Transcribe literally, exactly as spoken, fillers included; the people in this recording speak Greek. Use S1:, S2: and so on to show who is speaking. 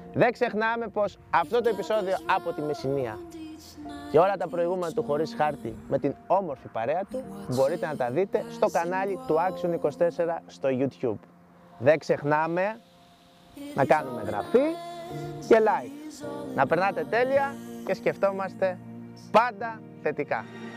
S1: Δεν ξεχνάμε πως αυτό το επεισόδιο από τη Μεσσηνία και όλα τα προηγούμενα του Χωρίς Χάρτη με την όμορφη παρέα του μπορείτε να τα δείτε στο κανάλι του Action είκοσι τέσσερα στο YouTube. Δεν ξεχνάμε να κάνουμε εγγραφή και like. Να περνάτε τέλεια και σκεφτόμαστε πάντα θετικά.